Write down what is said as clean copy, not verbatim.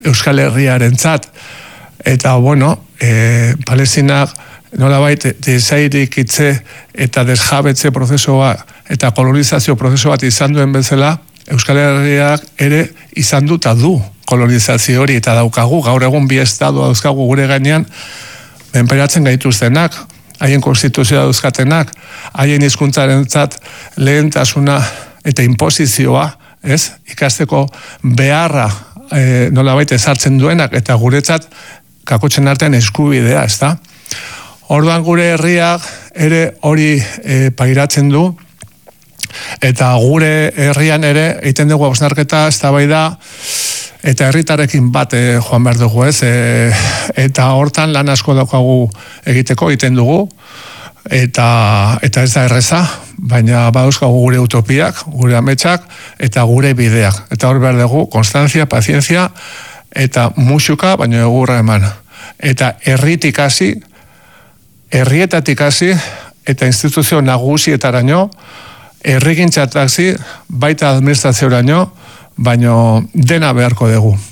Euskal Herriarentzat. Eta, bueno, Palestinak nolabait desairikitze eta desjabetze prozesua eta kolonizazio prozesu bat izan duen bezala, Euskal Herriak ere izan du eta du kolonizazio hori eta daukagu, gaur egun bi estatu dauzkagu gure gainean, menperatzen gaituztenak, haien konstituzioa dauzkatenak, haien hizkuntzarentzat lehentasuna eta inposizioa, ez? Ikasteko beharra nolabait ezartzen duenak eta guretzat kakotzen artean eskubidea, ez da? Orduan gure herriak ere hori pairatzen du, eta gure herrian ere egiten dugu hausnarketa, eztabaida eta herritarekin bat joan behar dugu, ez? Eta hortan lan asko daukagu egiten dugu, eta ez da erreza, baina badauzkagu gure utopiak, gure ametsak, eta gure bideak. Eta hor behar dugu, konstantzia, pazientzia, eta musuka, baina egurra eman. Eta herritik hasi, herrietatik hasi, eta instituzio nagusietaraino, herrigintzat hasi, baita administrazioraino, baina dena beharko dugu.